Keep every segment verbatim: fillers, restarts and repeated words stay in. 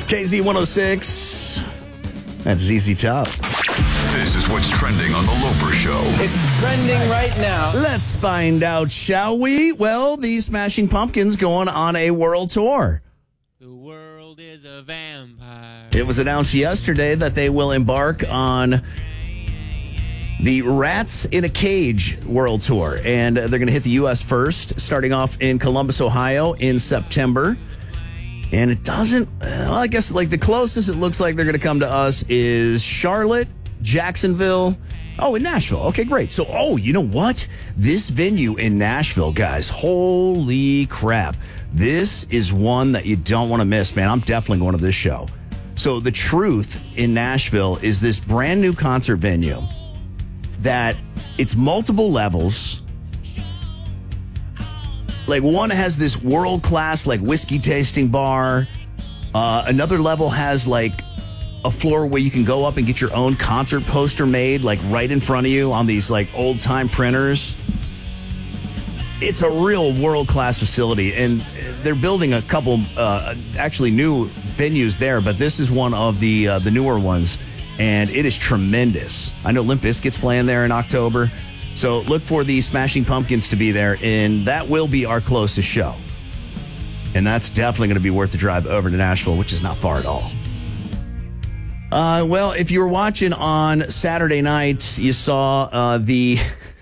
K Z one oh six. That's Z Z Top. This is what's trending on The Loper Show. It's trending right now. Let's find out, shall we? Well, the Smashing Pumpkins going on a world tour. The world is a vampire. It was announced yesterday that they will embark on the Rats in a Cage world tour. And they're going to hit the U S first, starting off in Columbus, Ohio in September. And it doesn't, well, I guess like the closest it looks like they're going to come to us is Charlotte, Jacksonville. Oh, in Nashville. Okay, great. So, oh, you know what? This venue in Nashville, guys, holy crap. This is one that you don't want to miss, man. I'm definitely going to this show. So The Truth in Nashville is this brand new concert venue that it's multiple levels. Like one has this world-class like whiskey tasting bar. Uh, another level has like a floor where you can go up and get your own concert poster made, like right in front of you on these like old-time printers. It's a real world-class facility, and they're building a couple uh, actually new venues there, but this is one of the uh, the newer ones, and it is tremendous. I know Limp Bizkit's playing there in October, so look for the Smashing Pumpkins to be there, and that will be our closest show. And that's definitely going to be worth the drive over to Nashville, which is not far at all. Uh, well, if you were watching on Saturday night, you saw uh, the...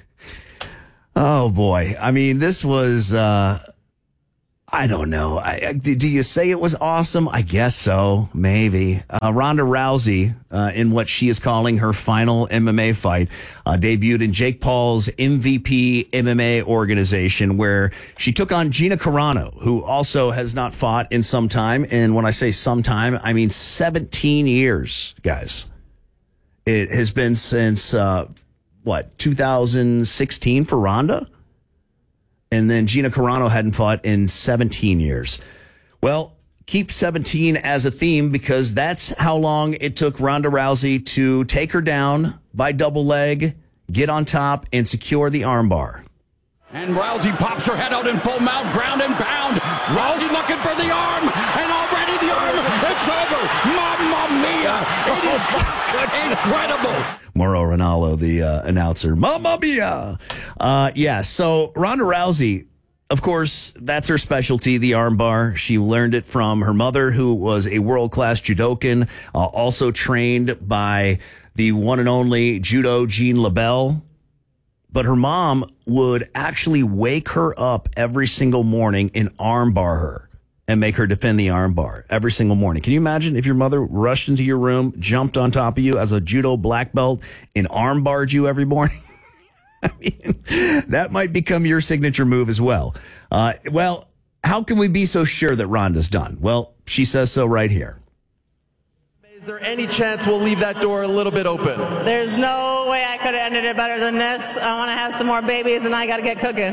Oh, boy. I mean, this was... Uh, I don't know. I, I, do you say it was awesome? I guess so. Maybe. Uh, Ronda Rousey, uh, in what she is calling her final M M A fight, uh, debuted in Jake Paul's M V P M M A organization, where she took on Gina Carano, who also has not fought in some time. And when I say some time, I mean seventeen years, guys. It has been since, uh, what, two thousand sixteen for Ronda? And then Gina Carano hadn't fought in seventeen years. Well, keep seventeen as a theme because that's how long it took Ronda Rousey to take her down by double leg, get on top, and secure the armbar. And Rousey pops her head out in full mount, ground and pound. Rousey looking for the arm, and already the arm, it's over. Mamma mia! It is just incredible. Mauro Ranallo, the uh, announcer. Mamma mia! Uh, yeah, so Ronda Rousey, of course, that's her specialty, the armbar. She learned it from her mother, who was a world-class judokan, uh, also trained by the one and only judo Jean LaBelle. But her mom would actually wake her up every single morning and armbar her and make her defend the armbar every single morning. Can you imagine if your mother rushed into your room, jumped on top of you as a judo black belt, and armbarred you every morning? I mean, that might become your signature move as well. Uh, well, how can we be so sure that Ronda's done? Well, she says so right here. Is there any chance we'll leave that door a little bit open? There's no way I could have ended it better than this. I want to have some more babies, and I got to get cooking.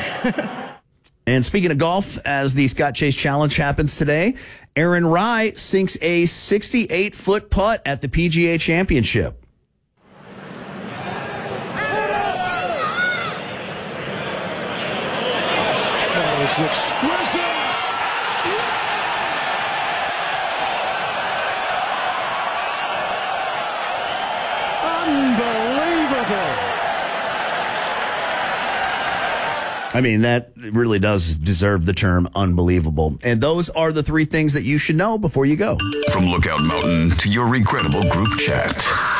And speaking of golf, as the Scott Chase Challenge happens today, Aaron Rai sinks a sixty-eight foot putt at the P G A Championship. That was exquisite. Unbelievable. I mean, that really does deserve the term unbelievable. And those are the three things that you should know before you go. From Lookout Mountain to your regrettable group chat.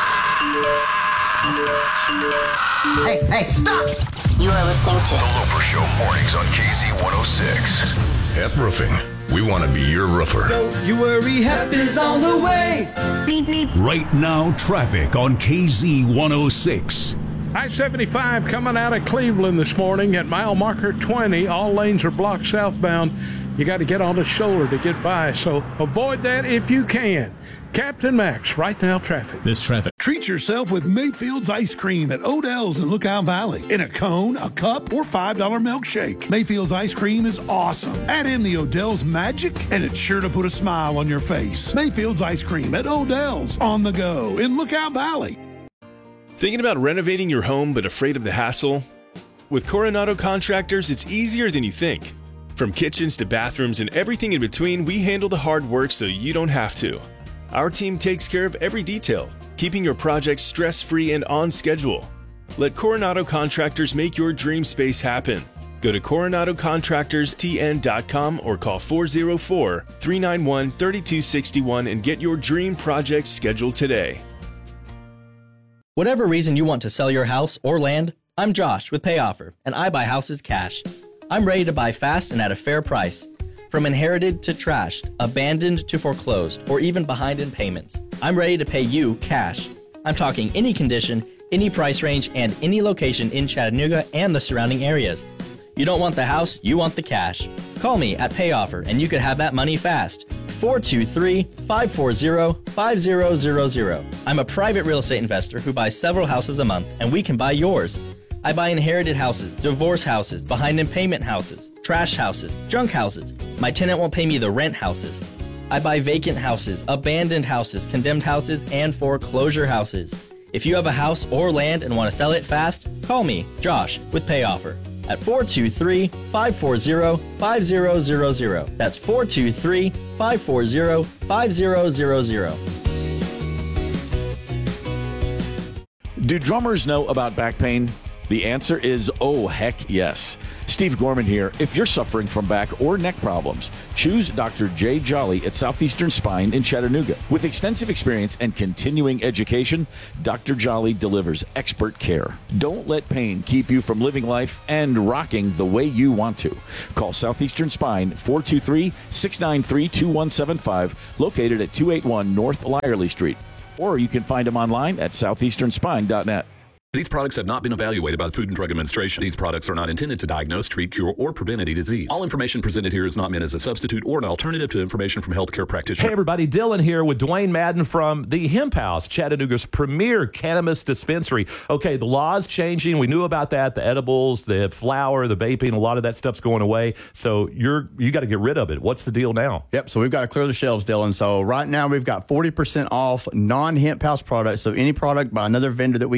Hey, hey, stop! You are listening to The Loper Show mornings on K Z one oh six. Hep Roofing. We want to be your roofer. Don't you worry, Hep is on the way. beep, beep. Right now, traffic on K Z one oh six. I seventy-five coming out of Cleveland this morning at mile marker twenty. All lanes are blocked southbound. You got to get on the shoulder to get by, so avoid that if you can. Captain Max, right now traffic. This traffic. Treat yourself with Mayfield's ice cream at Odell's in Lookout Valley. In a cone, a cup, or five dollar milkshake. Mayfield's ice cream is awesome. Add in the Odell's magic, and it's sure to put a smile on your face. Mayfield's ice cream at Odell's on the go in Lookout Valley. Thinking about renovating your home but afraid of the hassle? With Coronado Contractors, it's easier than you think. From kitchens to bathrooms and everything in between, we handle the hard work so you don't have to. Our team takes care of every detail, keeping your project stress-free and on schedule. Let Coronado Contractors make your dream space happen. Go to coronado contractors t n dot com or call four oh four, three nine one, three two six one and get your dream project scheduled today. Whatever reason you want to sell your house or land, I'm Josh with PayOffer, and I buy houses cash. I'm ready to buy fast and at a fair price. From inherited to trashed, abandoned to foreclosed, or even behind in payments, I'm ready to pay you cash. I'm talking any condition, any price range, and any location in Chattanooga and the surrounding areas. You don't want the house, you want the cash. Call me at PayOffer and you could have that money fast. four two three, five four zero, five zero zero zero. I'm a private real estate investor who buys several houses a month, and we can buy yours. I buy inherited houses, divorce houses, behind in payment houses, trash houses, junk houses. My tenant won't pay me the rent houses. I buy vacant houses, abandoned houses, condemned houses, and foreclosure houses. If you have a house or land and want to sell it fast, call me, Josh, with PayOffer at four two three, five four zero, five zero zero zero. That's four two three, five four zero, five zero zero zero. Do drummers know about back pain? The answer is, oh, heck yes. Steve Gorman here. If you're suffering from back or neck problems, choose Doctor Jay Jolly at Southeastern Spine in Chattanooga. With extensive experience and continuing education, Doctor Jolly delivers expert care. Don't let pain keep you from living life and rocking the way you want to. Call Southeastern Spine, four two three, six nine three, two one seven five, located at two eighty-one North Lyerly Street. Or you can find them online at southeastern spine dot net. These products have not been evaluated by the Food and Drug Administration. These products are not intended to diagnose, treat, cure, or prevent any disease. All information presented here is not meant as a substitute or an alternative to information from healthcare practitioners. Hey, everybody. Dylan here with Dwayne Madden from the Hemp House, Chattanooga's premier cannabis dispensary. Okay, the law's changing. We knew about that. The edibles, the flower, the vaping, a lot of that stuff's going away. So you're you got to get rid of it. What's the deal now? Yep, so we've got to clear the shelves, Dylan. So right now we've got forty percent off non-Hemp House products. So any product by another vendor that we